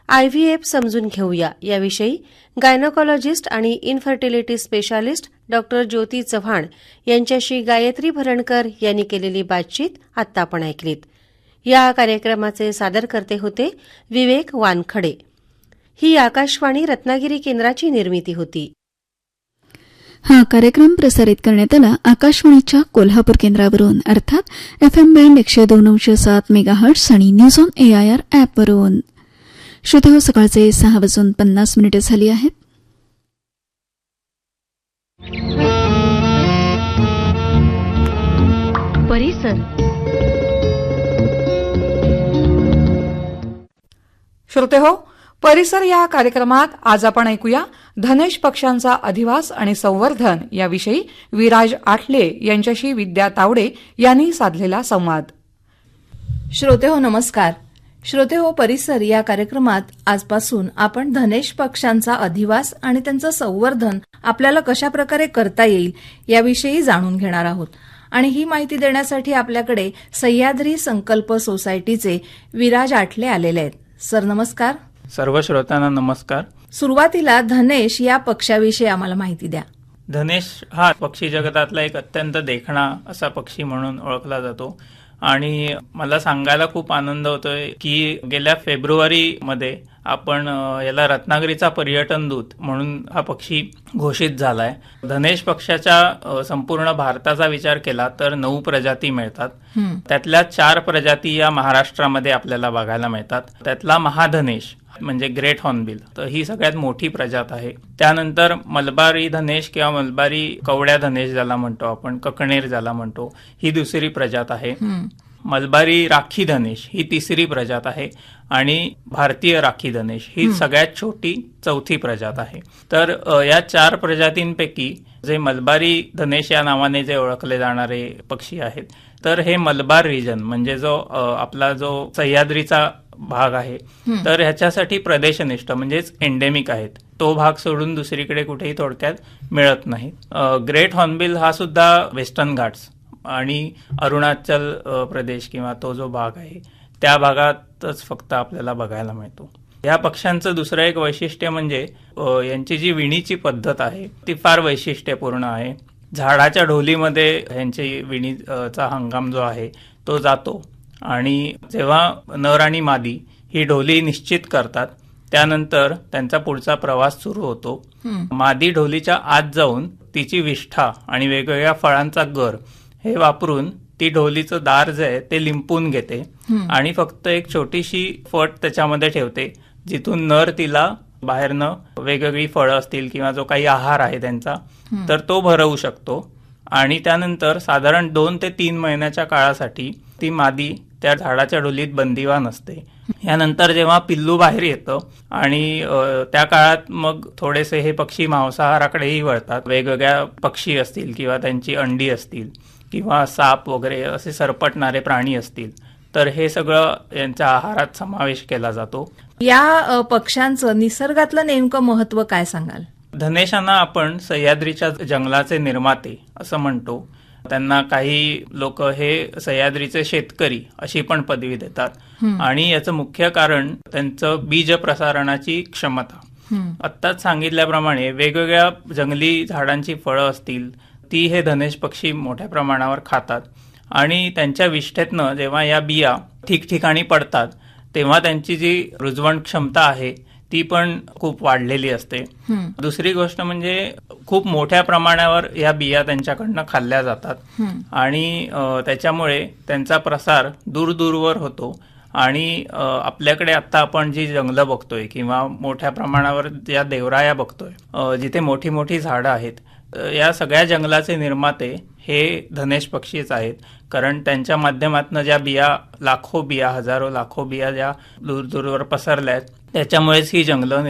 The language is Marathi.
IVF समजून घेऊया याविषयी गायनोकॉलॉजिस्ट आणि इन्फर्टिलिटी स्पेशालिस्ट डॉक्टर ज्योती चव्हाण यांच्याशी गायत्री भरणकर यांनी केलेली बातचीत आत्ता आपण ऐकलीत. या कार्यक्रमाचे सादरकर्ते होते विवेक वानखडे. ही आकाशवाणी रत्नागिरी केंद्राची निर्मिती होती. हा कार्यक्रम प्रसारित करण्यात आला आकाशवाणीच्या कोल्हापूर केंद्रावरून, अर्थात FM बँड 102.7 मेगाहर्ट्झ आणि न्यूज ऑन AIR ॲपवरून. श्रोते, सकाळचे 6:50 झाली आहेत. परिसर. श्रोते हो, परिसर या कार्यक्रमात आज आपण ऐकूया धनेश पक्ष्यांचा अधिवास आणि संवर्धन याविषयी विराज आठले यांच्याशी विद्या तावडे यांनी साधलेला संवाद. श्रोते हो, नमस्कार. श्रोते हो, परिसर या कार्यक्रमात आजपासून आपण धनेश पक्ष्यांचा अधिवास आणि त्यांचं संवर्धन आपल्याला कशा प्रकारे करता येईल याविषयी जाणून घेणार आहोत. आणि ही माहिती देण्यासाठी आपल्याकडे सह्याद्री संकल्प सोसायटीचे विराज आठले आलेले आहेत. सर, नमस्कार. सर्व श्रोत्यांना नमस्कार. सुरुवातीला धनेश या पक्षाविषयी आम्हाला माहिती द्या. धनेश हा पक्षी जगतातला एक अत्यंत देखणा असा पक्षी म्हणून ओळखला जातो आणि मला सांगायला खूप आनंद होतोय की गेल्या फेब्रुवारीमध्ये आपण याला रत्नागिरीचा पर्यटन दूत म्हणून हा पक्षी घोषित झालाय. धनेश पक्षाच्या संपूर्ण भारताचा विचार केला तर 9 प्रजाती मिळतात. त्यातल्या 4 प्रजाती या महाराष्ट्रामध्ये आपल्याला बघायला मिळतात. त्यातला महाधनेश म्हणजे ग्रेट हॉर्नबिल, तर ही सगळ्यात मोठी प्रजात आहे. त्यानंतर मलबारी धनेश किंवा मलबारी कवड्या धनेश ज्याला म्हणतो आपण, ककणेर ज्याला म्हणतो, ही दुसरी प्रजात आहे. मलबारी राखी धनेश ही तिसरी प्रजात आहे आणि भारतीय राखी धनेश ही सगळ्यात छोटी 4थी प्रजात आहे. तर या 4 प्रजातींपैकी जे मलबारी धनेश या नावाने जे ओळखले जाणारे पक्षी आहेत, तर हे मलबार रिजन म्हणजे जो आपला जो सह्याद्रीचा भाग आहे, तर ह्याच्यासाठी प्रदेशनिष्ठ म्हणजेच एंडेमिक आहेत. तो भाग सोडून दुसरीकडे कुठेही थोडक्यात मिळत नाही. ग्रेट हॉर्नबिल हा सुद्धा वेस्टर्न घाट्स आणि अरुणाचल प्रदेश किंवा तो जो भाग आहे त्या भागातच फक्त आपल्याला बघायला मिळतो. या पक्ष्यांचं दुसरं एक वैशिष्ट्य म्हणजे यांची जी विणीची पद्धत आहे ती फार वैशिष्ट्यपूर्ण आहे. झाडाच्या ढोलीमध्ये यांची विणीचा हंगाम जो आहे तो जातो आणि जेव्हा नर आणि मादी ही ढोली निश्चित करतात त्यानंतर त्यांचा पुढचा प्रवास सुरू होतो. मादी ढोलीच्या आत जाऊन तिची विष्ठा आणि वेगवेगळ्या फळांचा गर हे वापरून ती ढोलीचं दार जे आहे ते लिंपून घेते आणि फक्त एक छोटीशी फट त्याच्यामध्ये ठेवते जिथून नर तिला बाहेरनं वेगवेगळी फळं असतील किंवा जो काही आहार आहे त्यांचा तर तो भरवू शकतो. आणि त्यानंतर साधारण 2 ते 3 महिन्याच्या काळासाठी ती मादी त्या झाडाच्या ढोलीत बंदिवान असते. यानंतर जेव्हा पिल्लू बाहेर येतं आणि त्या काळात मग थोडेसे हे पक्षी मांसाहाराकडेही वळतात. वेगवेगळ्या पक्षी असतील किंवा त्यांची अंडी असतील किंवा साप वगैरे असे सरपटणारे प्राणी असतील तर हे सगळं यांच्या आहारात समावेश केला जातो. या पक्ष्यांचं निसर्गातलं नेमकं महत्व काय सांगाल? धनेशांना आपण सह्याद्रीच्या जंगलाचे निर्माते असं म्हणतो. त्यांना काही लोक हे सह्याद्रीचे शेतकरी अशी पण पदवी देतात आणि याचं मुख्य कारण त्यांचं बीज प्रसारणाची क्षमता. आत्ताच सांगितल्याप्रमाणे वेगवेगळ्या जंगली झाडांची फळं असतील ती हे धनेश पक्षी मोठ्या प्रमाणावर खातात आणि त्यांच्या विष्ठेतनं जेव्हा या बिया ठिकठिकाणी पडतात तेव्हा त्यांची जी रुजवण क्षमता आहे ती पण खूप वाढलेली असते. दुसरी गोष्ट म्हणजे खूप मोठ्या प्रमाणावर या बिया त्यांच्याकडनं खाल्ल्या जातात आणि त्याच्यामुळे त्यांचा प्रसार दूरदूरवर होतो. आणि आपल्याकडे आता आपण जी जंगलं बघतोय किंवा मोठ्या प्रमाणावर ज्या देवराया बघतोय जिथे मोठी मोठी झाडं आहेत, या सगळ्या जंगलाचे निर्माते हे धनेश पक्षीच आहेत. कारण त्यांच्या माध्यमातून ज्या बिया, लाखो बिया, हजारो लाखो बिया ज्या दूरदूरवर पसरल्या आहेत त्याच्यामुळेच ही जंगलं